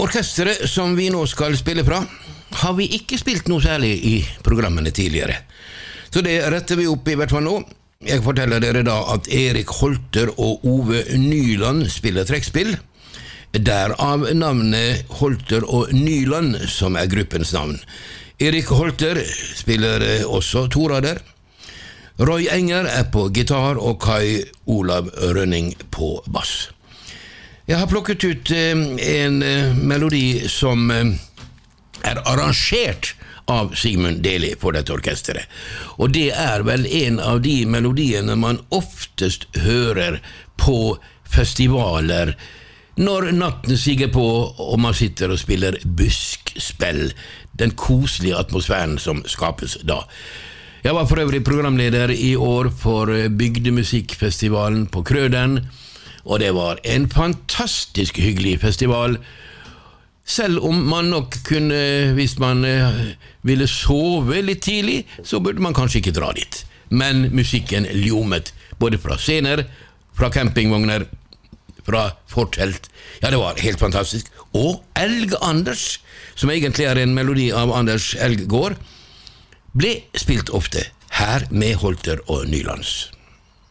orkestret som vi nå skal spille fra, har vi ikke spilt noe særlig i programmene tidligere. Så det retter vi opp i hvert fall nå. Jeg forteller dere da at Erik Holter og Ove Nyland spiller trekkspill, derav navnet Holter og Nyland som gruppens navn. Erik Holter spiller også torader. Roy Enger på gitar og Kai Olav Rønning på bass. Jeg har plukket ut en melodi som arrangert av Sigmund Deli på dette orkestret. Og det vel en av de melodiene man oftest hører på festivaler når natten siger på og man sitter og spiller buskspill, den koselige atmosfæren som skapes da. Jeg var for øvrig programleder i år for Bygdemusikkfestivalen på Krøderen, og det var en fantastisk hyggelig festival, selv om man nok kunne, hvis man ville sove litt tidlig, så burde man kanskje ikke dra dit. Men musikken ljomet, både fra scener, fra campingvogner, fra fortelt. Ja, det var helt fantastisk. Og Elg Anders, som egentlig en melodi av Anders Elggård, ble spilt ofte her med Holter og Nylands.